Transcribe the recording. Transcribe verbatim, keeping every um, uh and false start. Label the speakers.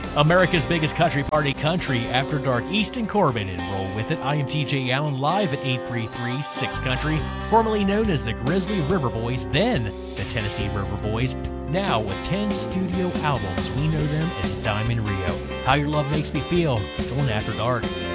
Speaker 1: America's biggest country party, Country After Dark, Easton Corbin, and roll with it. I am T J Allen, live at eight three three six Country, formerly known as the Grizzly River Boys, then the Tennessee River Boys. Now with ten studio albums, we know them as Diamond Rio. How Your Love Makes Me Feel. It's on After Dark.